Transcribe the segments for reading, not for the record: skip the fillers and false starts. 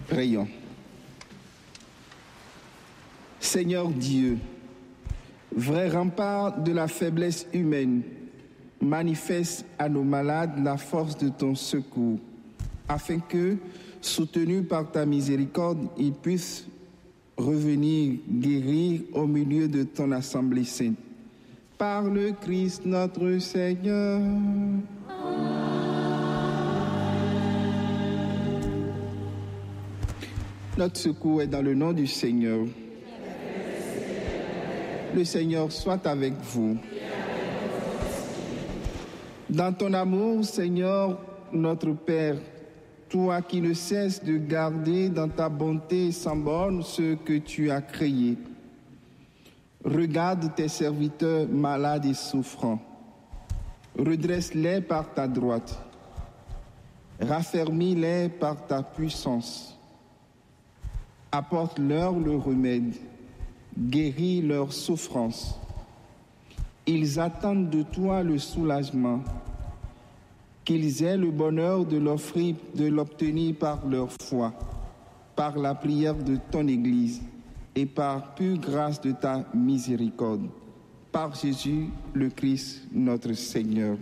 Prions. Seigneur Dieu, vrai rempart de la faiblesse humaine, manifeste à nos malades la force de ton secours, afin que, soutenus par ta miséricorde, ils puissent revenir guérir au milieu de ton assemblée sainte. Par le Christ notre Seigneur. Notre secours est dans le nom du Seigneur. Le Seigneur soit avec vous. Dans ton amour, Seigneur, notre Père, toi qui ne cesses de garder dans ta bonté sans borne ceux que tu as créés, regarde tes serviteurs malades et souffrants. Redresse-les par ta droite. Raffermis-les par ta puissance. Apporte-leur le remède. Guéris leurs souffrances. Ils attendent de toi le soulagement. Qu'ils aient le bonheur de l'obtenir par leur foi, par la prière de ton Église et par pure grâce de ta miséricorde. Par Jésus le Christ, notre Seigneur.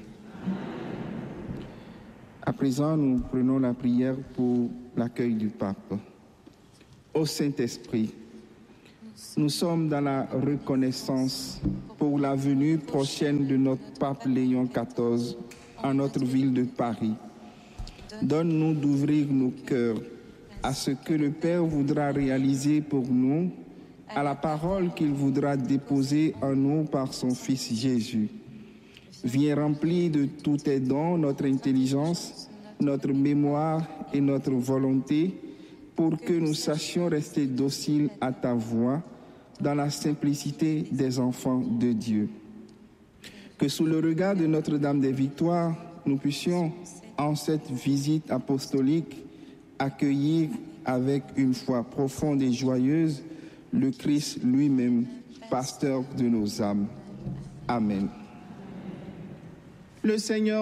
À présent, nous prenons la prière pour l'accueil du pape. Ô Saint-Esprit, nous sommes dans la reconnaissance pour la venue prochaine de notre pape Léon XIV en notre ville de Paris. Donne-nous d'ouvrir nos cœurs à ce que le Père voudra réaliser pour nous, à la parole qu'il voudra déposer en nous par son Fils Jésus. Viens remplir de tous tes dons notre intelligence, notre mémoire et notre volonté, pour que nous sachions rester dociles à ta voix, dans la simplicité des enfants de Dieu. Que sous le regard de Notre-Dame des Victoires, nous puissions, en cette visite apostolique, accueillir avec une foi profonde et joyeuse le Christ lui-même, pasteur de nos âmes. Amen. Le Seigneur